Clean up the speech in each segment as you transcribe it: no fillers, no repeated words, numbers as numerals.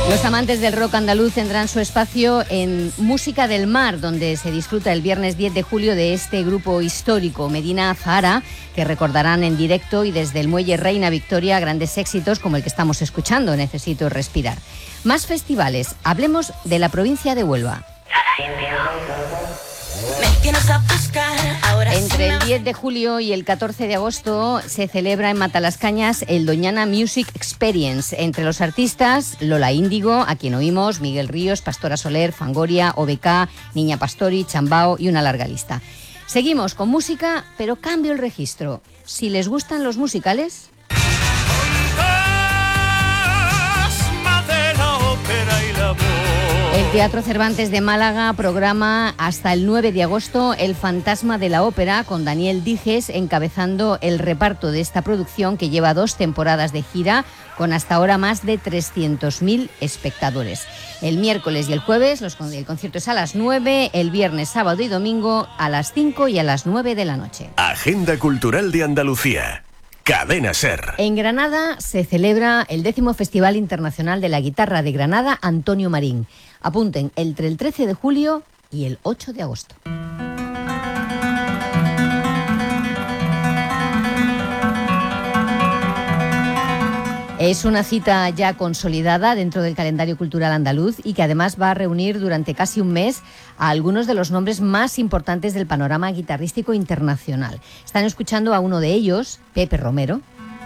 Los amantes del rock andaluz tendrán su espacio en Música del Mar, donde se disfruta el viernes 10 de julio de este grupo histórico, Medina Zahara, que recordarán en directo y desde el Muelle Reina Victoria grandes éxitos como el que estamos escuchando, Necesito respirar. Más festivales, hablemos de la provincia de Huelva. Entre el 10 de julio y el 14 de agosto se celebra en Matalascañas el Doñana Music Experience. Entre los artistas, Lola Índigo, a quien oímos, Miguel Ríos, Pastora Soler, Fangoria, OBK, Niña Pastori, Chambao y una larga lista. Seguimos con música, pero cambio el registro. Si les gustan los musicales... El Teatro Cervantes de Málaga programa hasta el 9 de agosto El Fantasma de la Ópera, con Daniel Dijes encabezando el reparto de esta producción que lleva 2 temporadas de gira con hasta ahora más de 300.000 espectadores. El miércoles y el jueves el concierto es a las 9, el viernes, sábado y domingo a las 5 y a las 9 de la noche. Agenda Cultural de Andalucía. Cadena SER. En Granada se celebra el 10º Festival Internacional de la Guitarra de Granada Antonio Marín. Apunten, entre el 13 de julio y el 8 de agosto. Es una cita ya consolidada dentro del calendario cultural andaluz y que además va a reunir durante casi un mes a algunos de los nombres más importantes del panorama guitarrístico internacional. Están escuchando a uno de ellos, Pepe Romero,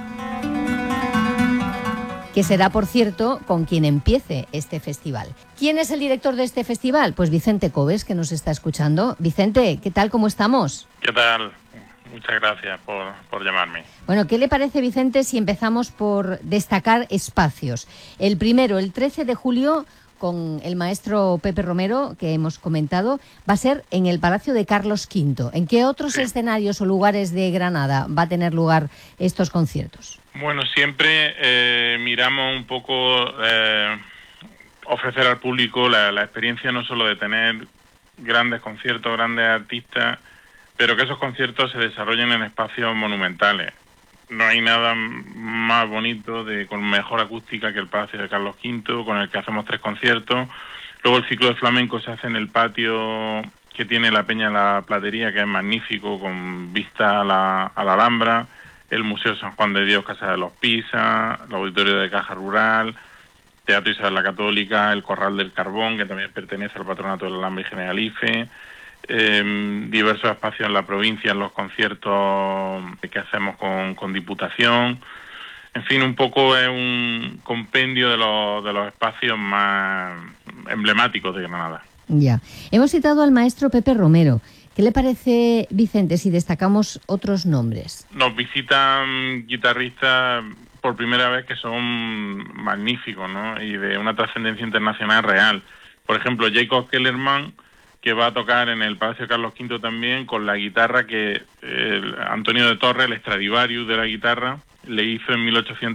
que será, por cierto, con quien empiece este festival. ¿Quién es el director de este festival? Pues Vicente Cobes, que nos está escuchando. Vicente, ¿qué tal? ¿Cómo estamos? ¿Qué tal? Muchas gracias por llamarme. Bueno, ¿qué le parece, Vicente, si empezamos por destacar espacios? El primero, el 13 de julio, con el maestro Pepe Romero, que hemos comentado, va a ser en el Palacio de Carlos V. ¿En qué otros escenarios o lugares de Granada va a tener lugar estos conciertos? Bueno, siempre miramos un poco ofrecer al público la experiencia no solo de tener grandes conciertos, grandes artistas, pero que esos conciertos se desarrollen en espacios monumentales. No hay nada más bonito con mejor acústica que el Palacio de Carlos V, con el que hacemos 3 conciertos. Luego el ciclo de flamenco se hace en el patio que tiene la Peña La Platería, que es magnífico, con vista a la Alhambra, el Museo San Juan de Dios, Casa de los Pisa, el Auditorio de Caja Rural, Teatro Isabel la Católica, el Corral del Carbón, que también pertenece al Patronato de la Alhambra y Generalife, diversos espacios en la provincia, en los conciertos que hacemos con Diputación. En fin, un poco es un compendio de los espacios más emblemáticos de Granada. Ya. Hemos citado al maestro Pepe Romero. ¿Qué le parece, Vicente, si destacamos otros nombres? Nos visitan guitarristas por primera vez que son magníficos, ¿no? Y de una trascendencia internacional real. Por ejemplo, Jacob Kellerman, que va a tocar en el Palacio Carlos V también con la guitarra que Antonio de Torres, el Stradivarius de la guitarra, le hizo en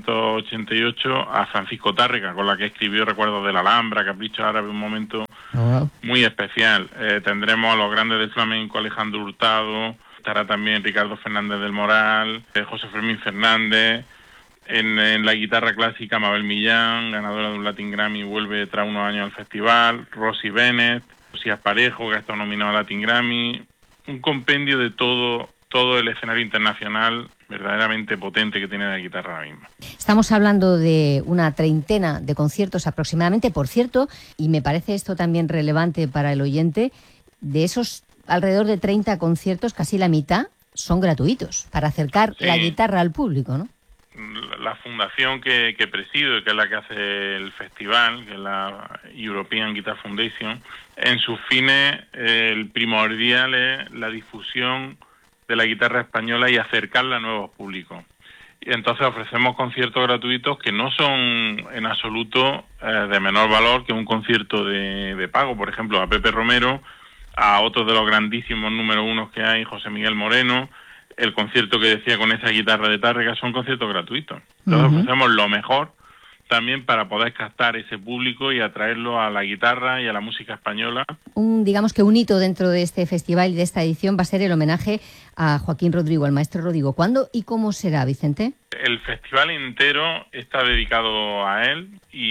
1888 a Francisco Tárrega, con la que escribió Recuerdos de la Alhambra, Capricho Árabe, un momento muy especial. Tendremos a los grandes del flamenco, Alejandro Hurtado, estará también Ricardo Fernández del Moral, José Fermín Fernández. En la guitarra clásica, Mabel Millán, ganadora de un Latin Grammy, vuelve tras unos años al festival, Rosy Bennett, Lucía Parejo, que ha estado nominado al Latin Grammy. Un compendio de todo el escenario internacional verdaderamente potente que tiene la guitarra ahora mismo. Estamos hablando de una treintena de conciertos aproximadamente. Por cierto, y me parece esto también relevante para el oyente, de esos alrededor de 30 conciertos, casi la mitad son gratuitos, para acercar la guitarra al público, ¿no? La fundación que presido, que es la que hace el festival, que es la European Guitar Foundation, en sus fines el primordial es la difusión de la guitarra española y acercarla a nuevos públicos. Y entonces ofrecemos conciertos gratuitos que no son en absoluto de menor valor que un concierto de pago. Por ejemplo, a Pepe Romero, a otros de los grandísimos número unos que hay, José Miguel Moreno, el concierto que decía con esa guitarra de Tárrega, son conciertos gratuitos. Entonces ofrecemos lo mejor también para poder captar ese público y atraerlo a la guitarra y a la música española. Digamos que un hito dentro de este festival y de esta edición va a ser el homenaje a Joaquín Rodrigo, al maestro Rodrigo. ¿Cuándo y cómo será, Vicente? El festival entero está dedicado a él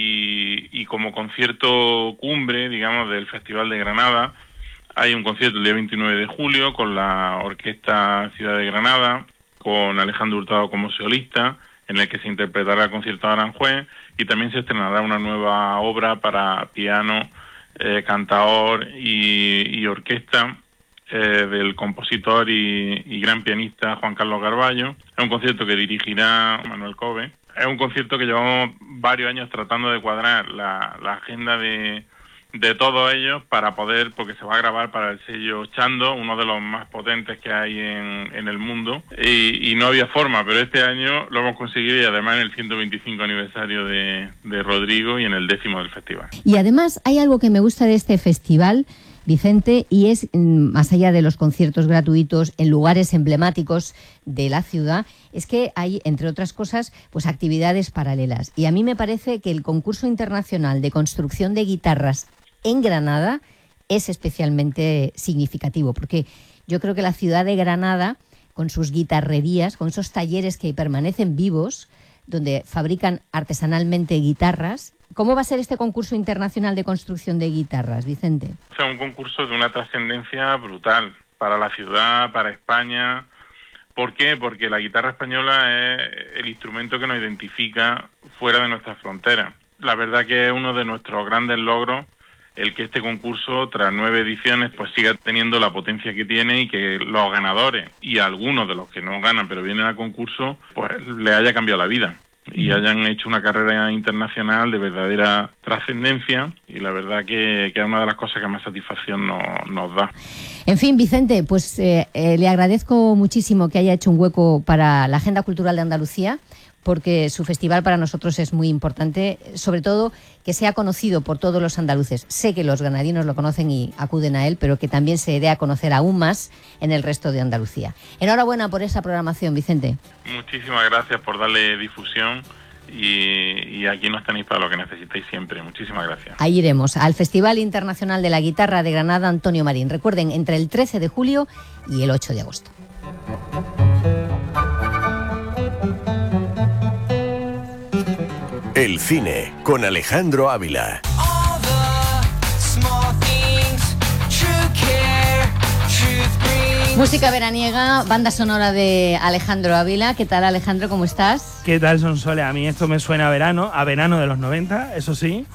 y como concierto cumbre, digamos, del Festival de Granada, hay un concierto el día 29 de julio con la Orquesta Ciudad de Granada, con Alejandro Hurtado como solista, en el que se interpretará el concierto de Aranjuez, y también se estrenará una nueva obra para piano, cantaor y orquesta del compositor y gran pianista Juan Carlos Garballo. Es un concierto que dirigirá Manuel Cove. Es un concierto que llevamos varios años tratando de cuadrar la agenda de todos ellos para poder, porque se va a grabar para el sello Chando, uno de los más potentes que hay en el mundo, y no había forma, pero este año lo hemos conseguido, y además en el 125 aniversario de Rodrigo y en el 10º del festival. Y además hay algo que me gusta de este festival, Vicente, y es, más allá de los conciertos gratuitos en lugares emblemáticos de la ciudad, es que hay, entre otras cosas, pues actividades paralelas. Y a mí me parece que el concurso internacional de construcción de guitarras en Granada es especialmente significativo, porque yo creo que la ciudad de Granada, con sus guitarrerías, con esos talleres que permanecen vivos, donde fabrican artesanalmente guitarras. ¿Cómo va a ser este concurso internacional de construcción de guitarras, Vicente? Es un concurso de una trascendencia brutal para la ciudad, para España. ¿Por qué? Porque la guitarra española es el instrumento que nos identifica fuera de nuestras fronteras. La verdad que es uno de nuestros grandes logros el que este concurso, tras 9 ediciones, pues siga teniendo la potencia que tiene, y que los ganadores y algunos de los que no ganan pero vienen al concurso, pues les haya cambiado la vida y hayan hecho una carrera internacional de verdadera trascendencia, y la verdad que es una de las cosas que más satisfacción nos da. En fin, Vicente, pues le agradezco muchísimo que haya hecho un hueco para la Agenda Cultural de Andalucía, porque su festival para nosotros es muy importante, sobre todo que sea conocido por todos los andaluces. Sé que los granadinos lo conocen y acuden a él, pero que también se dé a conocer aún más en el resto de Andalucía. Enhorabuena por esa programación, Vicente. Muchísimas gracias por darle difusión, y aquí nos tenéis para lo que necesitéis siempre. Muchísimas gracias. Ahí iremos, al Festival Internacional de la Guitarra de Granada Antonio Marín. Recuerden, entre el 13 de julio y el 8 de agosto. El cine con Alejandro Ávila. Música veraniega, banda sonora de Alejandro Ávila. ¿Qué tal, Alejandro? ¿Cómo estás? ¿Qué tal, Sonsoles? A mí esto me suena a verano de los 90, eso sí.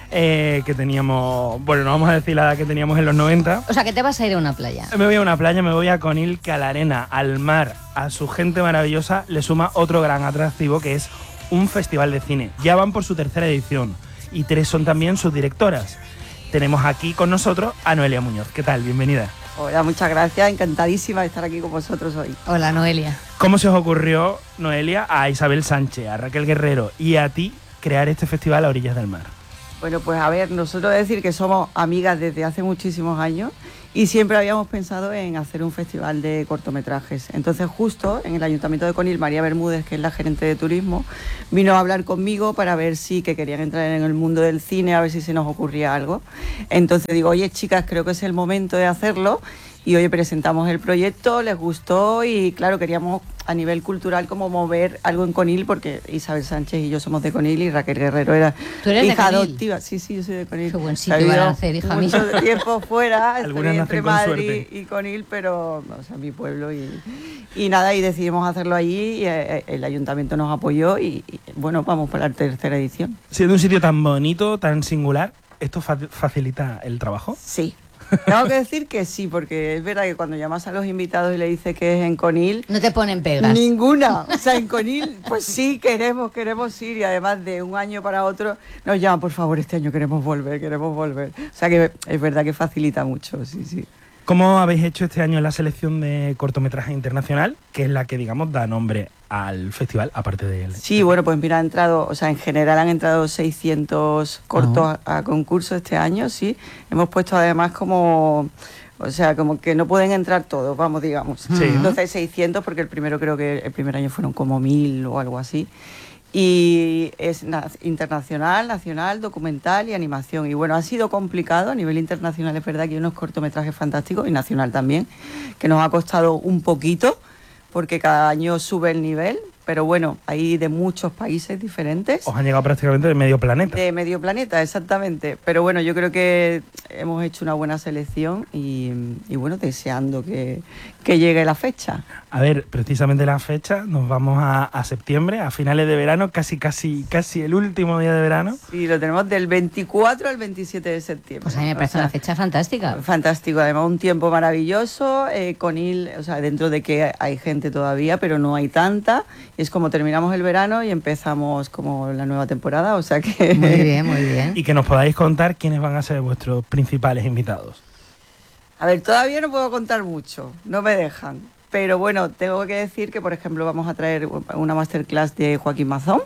Que teníamos, bueno, no vamos a decir la edad que teníamos en los 90. O sea, que te vas a ir a una playa. Me voy a una playa, me voy a Conil, que a la arena, al mar, a su gente maravillosa, le suma otro gran atractivo, que es un festival de cine. Ya van por su 3ª edición y 3 son también sus directoras. Tenemos aquí con nosotros a Noelia Muñoz. ¿Qué tal? Bienvenida. Hola, muchas gracias. Encantadísima de estar aquí con vosotros hoy. Hola, Noelia. ¿Cómo se os ocurrió, Noelia, a Isabel Sánchez, a Raquel Guerrero y a ti crear este festival a orillas del mar? Bueno, pues a ver, nosotros decir que somos amigas desde hace muchísimos años y siempre habíamos pensado en hacer un festival de cortometrajes. Entonces, justo en el Ayuntamiento de Conil, María Bermúdez, que es la gerente de turismo, vino a hablar conmigo para ver si que querían entrar en el mundo del cine, a ver si se nos ocurría algo. Entonces digo, oye, chicas, creo que es el momento de hacerlo. Y hoy presentamos el proyecto, les gustó y claro, queríamos a nivel cultural como mover algo en Conil, porque Isabel Sánchez y yo somos de Conil y Raquel Guerrero era hija adoptiva. Sí, yo soy de Conil. Qué buen sitio van a hacer, hija mía. Mucho tiempo fuera, estoy entre Madrid suerte. y Conil, pero, o sea, mi pueblo y nada, y decidimos hacerlo allí y el ayuntamiento nos apoyó y bueno, vamos para la 3ª edición. Siendo un sitio tan bonito, tan singular, ¿esto facilita el trabajo? Sí. Tengo que decir que sí, porque es verdad que cuando llamas a los invitados y le dices que es en Conil... No te ponen pegas. Ninguna. O sea, en Conil, pues sí, queremos ir, y además de un año para otro nos llaman, por favor, este año queremos volver. O sea que es verdad que facilita mucho, sí. ¿Cómo habéis hecho este año la selección de cortometraje internacional, que es la que, digamos, da nombre al festival, aparte de él? Sí, bueno, pues mira, en general han entrado 600 cortos a concurso este año, sí. Hemos puesto además como que no pueden entrar todos, vamos, digamos. Sí. Entonces 600, porque el primer año fueron como 1000 o algo así. y es internacional, nacional, documental y animación. Y bueno, ha sido complicado a nivel internacional, es verdad que hay unos cortometrajes fantásticos, y nacional también, que nos ha costado un poquito, porque cada año sube el nivel, pero bueno, hay de muchos países diferentes. Os han llegado prácticamente de medio planeta. De medio planeta, exactamente. Pero bueno, yo creo que hemos hecho una buena selección y bueno, deseando que llegue la fecha. A ver, precisamente la fecha, nos vamos a septiembre, a finales de verano, casi el último día de verano. Sí, lo tenemos del 24 al 27 de septiembre. Pues a mí me parece una fecha fantástica. Fantástico, además un tiempo maravilloso, Conil, o sea, dentro de que hay gente todavía, pero no hay tanta. Es como terminamos el verano y empezamos como la nueva temporada, o sea que... Muy bien, muy bien. Y que nos podáis contar quiénes van a ser vuestros principales invitados. A ver, todavía no puedo contar mucho, no me dejan. Pero bueno, tengo que decir que, por ejemplo, vamos a traer una masterclass de Joaquín Mazón,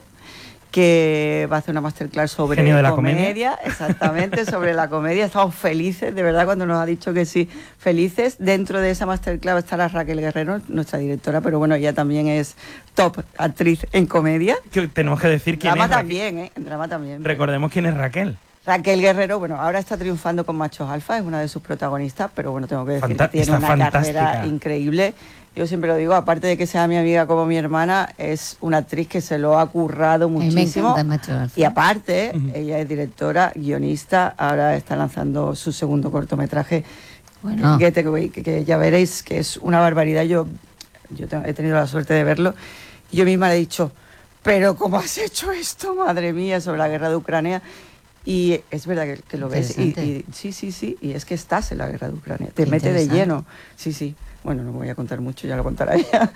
que va a hacer una masterclass sobre Genio de la comedia, exactamente, sobre la comedia. Estamos felices, de verdad, cuando nos ha dicho que sí, felices. Dentro de esa masterclass estará Raquel Guerrero, nuestra directora, pero bueno, ella también es top actriz en comedia. Que tenemos que decir quién drama es también, en drama también. Recordemos quién es Raquel. Raquel Guerrero, bueno, ahora está triunfando con Machos Alfa, es una de sus protagonistas, pero bueno, tengo que decir que tiene una carrera increíble. Yo siempre lo digo, aparte de que sea mi amiga como mi hermana, es una actriz que se lo ha currado muchísimo. Me encanta Machos Alfa. Y aparte, ella es directora, guionista, ahora está lanzando su segundo cortometraje, Bueno. Getaway, que ya veréis que es una barbaridad. Yo he tenido la suerte de verlo. Y yo misma le he dicho, pero ¿cómo has hecho esto, madre mía, sobre la guerra de Ucrania? Y es verdad que lo ves. Y sí, y es que estás en la guerra de Ucrania. Te mete de lleno. Sí. Bueno, no voy a contar mucho, ya lo contará ella.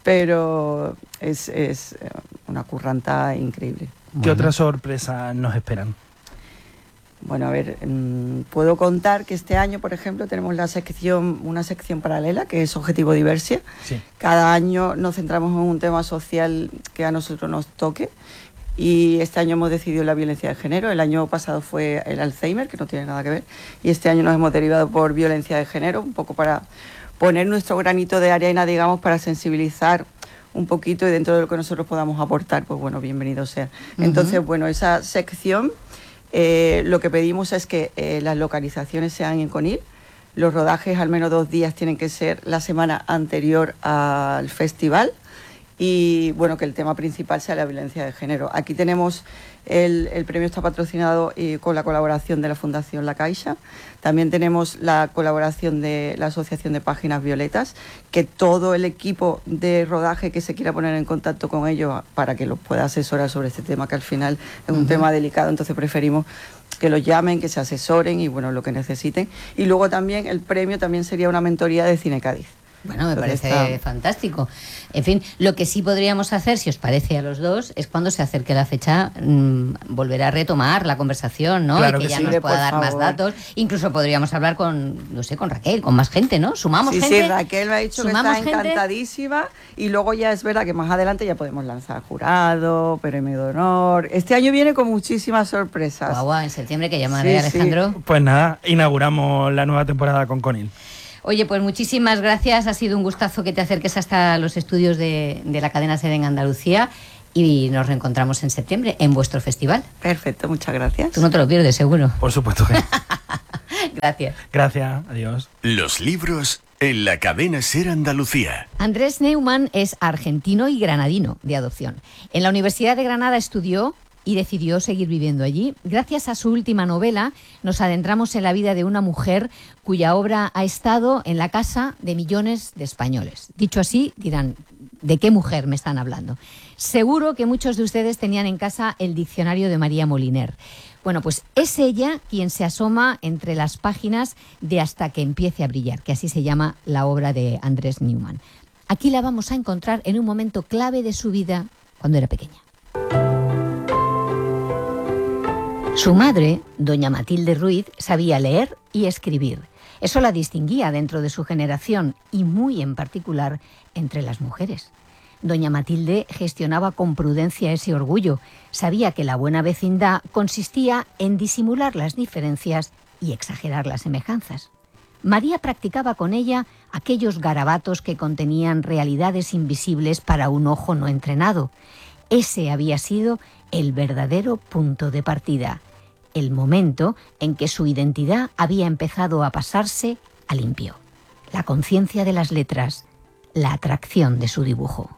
Pero es una curranta increíble. ¿Qué otras sorpresas nos esperan? Bueno, a ver, puedo contar que este año, por ejemplo, tenemos una sección paralela que es Objetivo Diversia. Sí. Cada año nos centramos en un tema social que a nosotros nos toque. Y este año hemos decidido la violencia de género. El año pasado fue el Alzheimer, que no tiene nada que ver. Y este año nos hemos derivado por violencia de género, un poco para poner nuestro granito de arena, digamos, para sensibilizar un poquito, y dentro de lo que nosotros podamos aportar, pues bueno, bienvenido sea. Entonces, bueno, esa sección, lo que pedimos es que las localizaciones sean en Conil. Los rodajes al menos 2 días tienen que ser la semana anterior al festival. Y bueno, que el tema principal sea la violencia de género. Aquí tenemos, el premio está patrocinado con la colaboración de la Fundación La Caixa. También tenemos la colaboración de la Asociación de Páginas Violetas, que todo el equipo de rodaje que se quiera poner en contacto con ellos para que los pueda asesorar sobre este tema, que al final es un tema delicado, entonces preferimos que los llamen, que se asesoren y bueno, lo que necesiten. Y luego también el premio también sería una mentoría de Cine Cádiz. Bueno, me parece fantástico. En fin, lo que sí podríamos hacer, si os parece a los dos, es cuando se acerque la fecha, volver a retomar la conversación, ¿no? Claro y que que ya sí, nos pueda dar por más favor. datos. Incluso podríamos hablar con Raquel, con más gente, ¿no? Sumamos gente. Sí, Raquel me ha dicho que está encantadísima. Y luego ya es verdad que más adelante ya podemos lanzar jurado, premio de honor. Este año viene con muchísimas sorpresas. Guau, en septiembre que llamaré, Alejandro. Pues nada, inauguramos la nueva temporada con Conil. Oye, pues muchísimas gracias. Ha sido un gustazo que te acerques hasta los estudios de la cadena SER en Andalucía y nos reencontramos en septiembre en vuestro festival. Perfecto, muchas gracias. Tú no te lo pierdes, seguro. Por supuesto que. Gracias. Gracias, adiós. Los libros en la cadena SER Andalucía. Andrés Neumann es argentino y granadino de adopción. En la Universidad de Granada estudió y decidió seguir viviendo allí. Gracias a su última novela, nos adentramos en la vida de una mujer cuya obra ha estado en la casa de millones de españoles. Dicho así, dirán, ¿de qué mujer me están hablando? Seguro que muchos de ustedes tenían en casa el diccionario de María Moliner. Bueno, pues es ella quien se asoma entre las páginas de Hasta que empiece a brillar, que así se llama la obra de Andrés Neumann. Aquí la vamos a encontrar en un momento clave de su vida cuando era pequeña. Su madre, doña Matilde Ruiz, sabía leer y escribir. Eso la distinguía dentro de su generación y muy en particular entre las mujeres. Doña Matilde gestionaba con prudencia ese orgullo. Sabía que la buena vecindad consistía en disimular las diferencias y exagerar las semejanzas. María practicaba con ella aquellos garabatos que contenían realidades invisibles para un ojo no entrenado. Ese había sido el verdadero punto de partida, el momento en que su identidad había empezado a pasarse a limpio. La conciencia de las letras, la atracción de su dibujo.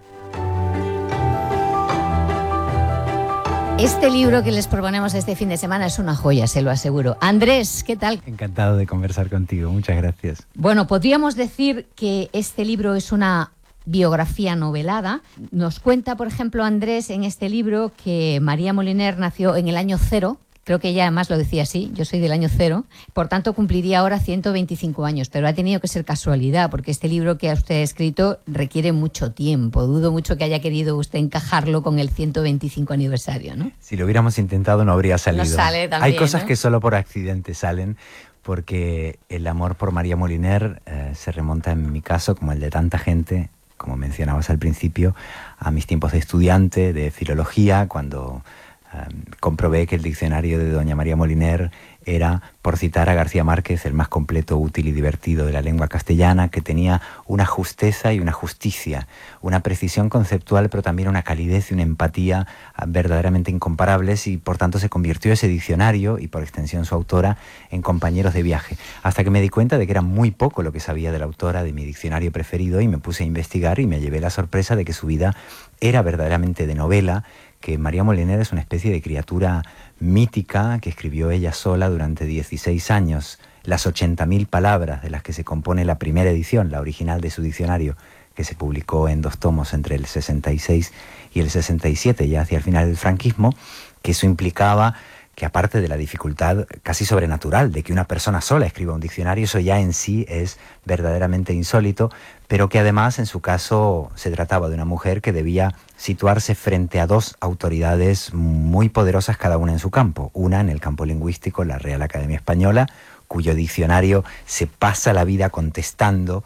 Este libro que les proponemos este fin de semana es una joya, se lo aseguro. Andrés, ¿qué tal? Encantado de conversar contigo, muchas gracias. Bueno, podríamos decir que este libro es una biografía novelada. Nos cuenta, por ejemplo, Andrés en este libro que María Moliner nació en el año 0. Creo que ella además lo decía así, yo soy del año 0, por tanto cumpliría ahora 125 años, pero ha tenido que ser casualidad, porque este libro que usted ha escrito requiere mucho tiempo. Dudo mucho que haya querido usted encajarlo con el 125 aniversario, ¿no? Si lo hubiéramos intentado no habría salido. No sale también, hay cosas, ¿no?, que solo por accidente salen, porque el amor por María Moliner se remonta, en mi caso, como el de tanta gente, como mencionabas al principio, a mis tiempos de estudiante, de filología, cuando comprobé que el diccionario de doña María Moliner era, por citar a García Márquez, el más completo, útil y divertido de la lengua castellana, que tenía una justeza y una justicia, una precisión conceptual, pero también una calidez y una empatía verdaderamente incomparables, y por tanto se convirtió ese diccionario, y por extensión su autora, en compañeros de viaje, hasta que me di cuenta de que era muy poco lo que sabía de la autora de mi diccionario preferido, y me puse a investigar y me llevé la sorpresa de que su vida era verdaderamente de novela, que María Moliner es una especie de criatura mítica que escribió ella sola durante 16 años, las 80.000 palabras de las que se compone la primera edición, la original de su diccionario, que se publicó en 2 tomos entre el 66 y el 67, ya hacia el final del franquismo, que eso implicaba que, aparte de la dificultad casi sobrenatural de que una persona sola escriba un diccionario, eso ya en sí es verdaderamente insólito, pero que además en su caso se trataba de una mujer que debía situarse frente a 2 autoridades muy poderosas, cada una en su campo. Una en el campo lingüístico, la Real Academia Española, cuyo diccionario se pasa la vida contestando,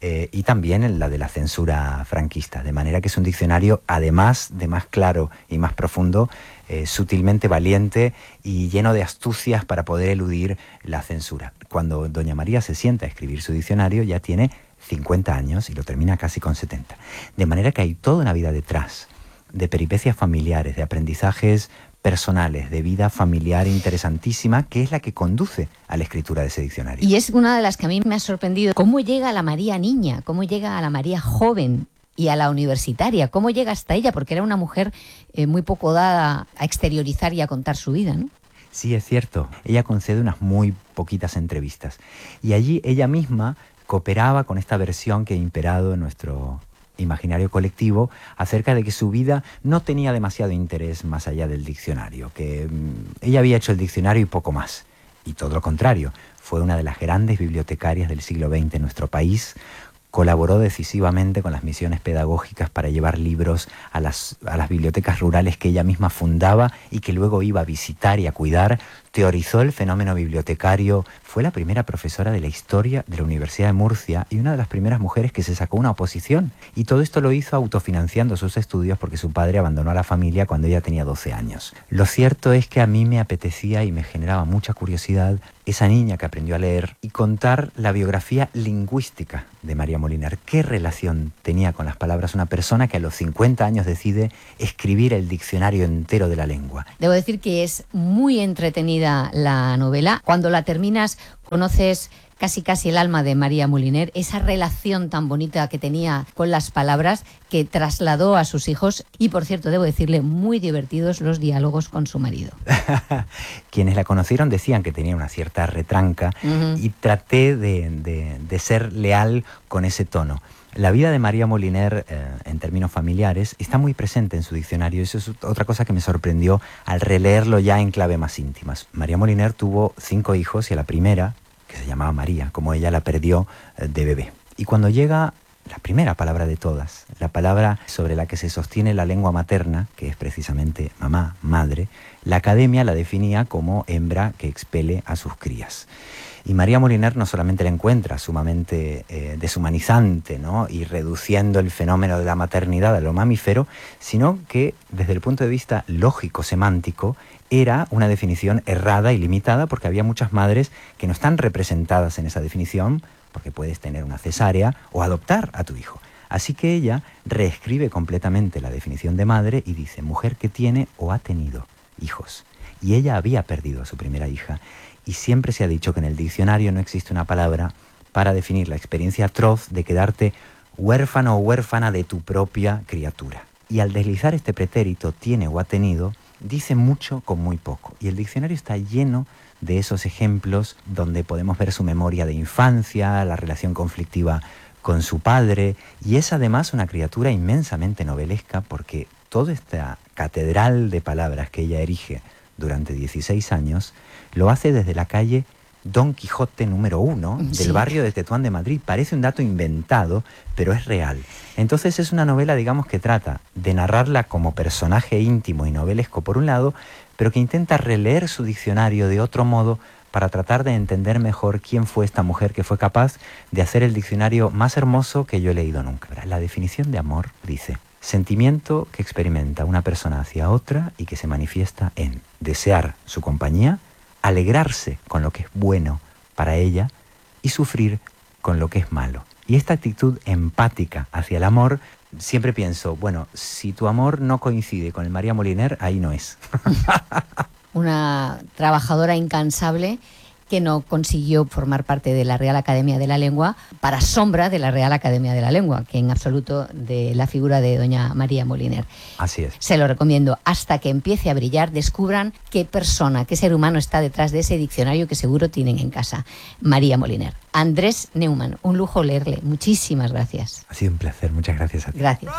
y también en la de la censura franquista, de manera que es un diccionario, además de más claro y más profundo, sutilmente valiente y lleno de astucias para poder eludir la censura. Cuando doña María se sienta a escribir su diccionario ya tiene 50 años y lo termina casi con 70. De manera que hay toda una vida detrás, de peripecias familiares, de aprendizajes personales, de vida familiar interesantísima, que es la que conduce a la escritura de ese diccionario. Y es una de las que a mí me ha sorprendido. ¿Cómo llega a la María niña? ¿Cómo llega a la María joven y a la universitaria? ¿Cómo llega hasta ella? Porque era una mujer muy poco dada a exteriorizar y a contar su vida, ¿no? Sí, es cierto. Ella concede unas muy poquitas entrevistas. Y allí ella misma cooperaba con esta versión que ha imperado en nuestro imaginario colectivo acerca de que su vida no tenía demasiado interés más allá del diccionario, que ella había hecho el diccionario y poco más. Y todo lo contrario, fue una de las grandes bibliotecarias del siglo XX en nuestro país, colaboró decisivamente con las misiones pedagógicas para llevar libros a las bibliotecas rurales que ella misma fundaba y que luego iba a visitar y a cuidar, teorizó el fenómeno bibliotecario, fue la primera profesora de la historia de la Universidad de Murcia y una de las primeras mujeres que se sacó una oposición. Y todo esto lo hizo autofinanciando sus estudios porque su padre abandonó a la familia cuando ella tenía 12 años. Lo cierto es que a mí me apetecía y me generaba mucha curiosidad esa niña que aprendió a leer y contar la biografía lingüística de María Moliner. ¿Qué relación tenía con las palabras una persona que a los 50 años decide escribir el diccionario entero de la lengua? Debo decir que es muy entretenida la novela. Cuando la terminas, conoces casi el alma de María Moliner, esa relación tan bonita que tenía con las palabras que trasladó a sus hijos y, por cierto, debo decirle, muy divertidos los diálogos con su marido. Quienes la conocieron decían que tenía una cierta retranca y traté de ser leal con ese tono. La vida de María Moliner, en términos familiares, está muy presente en su diccionario. Eso es otra cosa que me sorprendió al releerlo ya en clave más íntimas. María Moliner tuvo 5 hijos y a la primera, que se llamaba María, como ella la perdió de bebé. Y cuando llega la primera palabra de todas, la palabra sobre la que se sostiene la lengua materna, que es precisamente mamá, madre, la academia la definía como hembra que expele a sus crías. Y María Moliner no solamente la encuentra sumamente deshumanizante, ¿no?, y reduciendo el fenómeno de la maternidad a lo mamífero, sino que desde el punto de vista lógico-semántico era una definición errada y limitada, porque había muchas madres que no están representadas en esa definición, porque puedes tener una cesárea o adoptar a tu hijo. Así que ella reescribe completamente la definición de madre y dice mujer que tiene o ha tenido hijos. Y ella había perdido a su primera hija. Y siempre se ha dicho que en el diccionario no existe una palabra para definir la experiencia atroz de quedarte huérfano o huérfana de tu propia criatura. Y al deslizar este pretérito, tiene o ha tenido, dice mucho con muy poco. Y el diccionario está lleno de esos ejemplos donde podemos ver su memoria de infancia, la relación conflictiva con su padre, y es además una criatura inmensamente novelesca porque toda esta catedral de palabras que ella erige durante 16 años, lo hace desde la calle Don Quijote número 1 del barrio de Tetuán de Madrid. Parece un dato inventado, pero es real. Entonces es una novela, digamos, que trata de narrarla como personaje íntimo y novelesco por un lado, pero que intenta releer su diccionario de otro modo para tratar de entender mejor quién fue esta mujer que fue capaz de hacer el diccionario más hermoso que yo he leído nunca. La definición de amor dice: sentimiento que experimenta una persona hacia otra y que se manifiesta en desear su compañía, alegrarse con lo que es bueno para ella y sufrir con lo que es malo. Y esta actitud empática hacia el amor, siempre pienso, bueno, si tu amor no coincide con el María Moliner, ahí no es. Una trabajadora incansable que no consiguió formar parte de la Real Academia de la Lengua, para sombra de la Real Academia de la Lengua, que en absoluto de la figura de doña María Moliner. Así es. Se lo recomiendo. Hasta que empiece a brillar, descubran qué persona, qué ser humano está detrás de ese diccionario que seguro tienen en casa. María Moliner. Andrés Neumann, un lujo leerle. Muchísimas gracias. Ha sido un placer. Muchas gracias a ti. Gracias.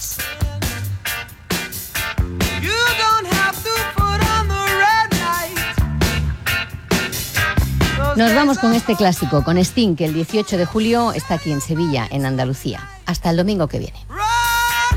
Nos vamos con este clásico, con Sting, que el 18 de julio está aquí en Sevilla, en Andalucía. Hasta el domingo que viene.